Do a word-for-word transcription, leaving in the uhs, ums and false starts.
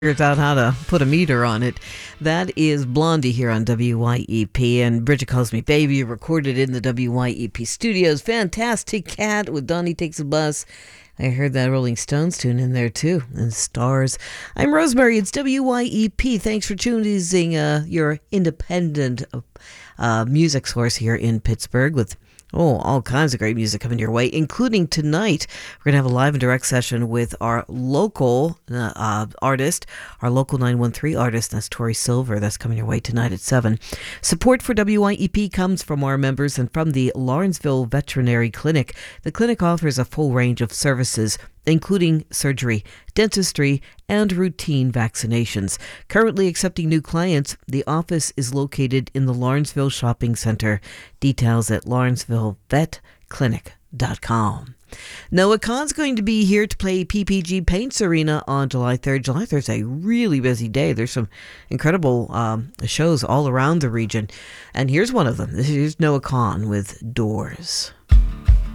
figures out how to put a meter on it. That is Blondie here on W Y E P, and Bridget Calls Me Baby, recorded in the W Y E P studios. Fantastic Cat with Donnie Takes a Bus. I heard that Rolling Stones tune in there too, and Stars. I'm Rosemary. It's W Y E P. Thanks for choosing uh, your independent uh, music source here in Pittsburgh with Oh, all kinds of great music coming your way, including tonight. We're going to have a live and direct session with our local uh, uh, artist, our local nine one three artist. That's Tori Silver. That's coming your way tonight at seven. Support for W Y E P comes from our members and from the Lawrenceville Veterinary Clinic. The clinic offers a full range of services, including surgery, dentistry, and routine vaccinations. Currently accepting new clients, the office is located in the Lawrenceville Shopping Center. Details at lawrenceville vet clinic dot com. Noah Kahan's going to be here to play P P G Paints Arena on July third. July third is a really busy day. There's some incredible um, shows all around the region. And here's one of them. Here's Noah Kahan with Doors.